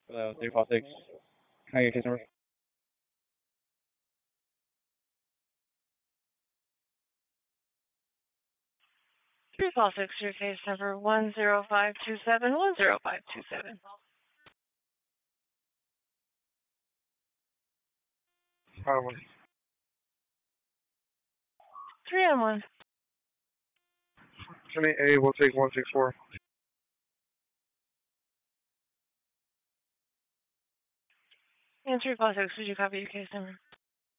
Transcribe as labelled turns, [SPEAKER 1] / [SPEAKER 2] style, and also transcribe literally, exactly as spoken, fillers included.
[SPEAKER 1] Hello, three five six. Can I get your case number?
[SPEAKER 2] Three five six, your case number one zero five two seven one zero five two seven.
[SPEAKER 3] Five one.
[SPEAKER 2] Three on one.
[SPEAKER 3] Jimmy A will take one six four.
[SPEAKER 2] And three five six, did you copy your case number?